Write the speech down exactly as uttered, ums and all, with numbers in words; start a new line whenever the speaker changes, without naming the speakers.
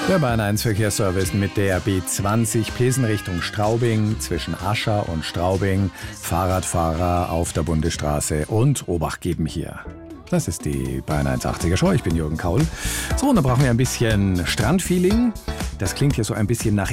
Der Bayern eins Verkehrsservice mit der B zwanzig Plesen Richtung Straubing zwischen Ascha und Straubing. Fahrradfahrer auf der Bundesstraße und Obacht geben hier. Das ist die Bayern eins achtziger Show. Ich bin Jürgen Kaul. So, und dann brauchen wir ein bisschen Strandfeeling. Das klingt hier so ein bisschen nach